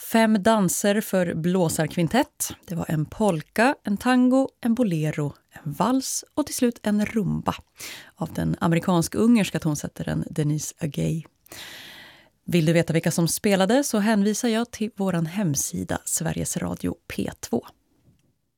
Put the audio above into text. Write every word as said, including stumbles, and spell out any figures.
Fem danser för blåsarkvintett. Det var en polka, en tango, en bolero, en vals och till slut en rumba av den amerikansk-ungerska tonsättaren Denise Agay. Vill du veta vilka som spelade så hänvisar jag till våran hemsida Sveriges Radio P två.